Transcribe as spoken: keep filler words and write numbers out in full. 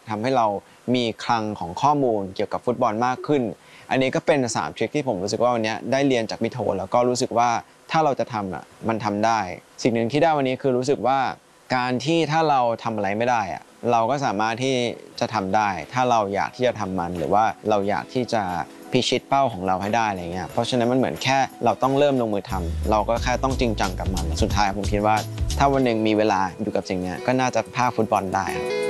ทำให้เรามีคลังของข้อมูลเกี่ยวกับฟุตบอลมากขึ้นอันนี้ก็เป็นสามทริคที่ผมรู้สึกว่าวันนี้ได้เรียนจากพี่โทแล้วก็รู้สึกว่าถ้าเราจะทำอ่ะมันทำได้สิ่งหนึ่งที่ได้วันนี้คือรู้สึกว่าการที่ถ้าเราทำอะไรไม่ได้อ่ะเราก็สามารถที่จะทำได้ถ้าเราอยากที่จะทำมันหรือว่าเราอยากที่จะพิชิตเป้าของเราให้ได้อะไรเงี้ยเพราะฉะนั้นมันเหมือนแค่เราต้องเริ่มลงมือทำเราก็แค่ต้องจริงจังกับมันสุดท้ายผมคิดว่าถ้าวันหนึ่งมีเวลาอยู่กับสิ่งนี้ก็น่าจะพากฟุตบอลได้ครับ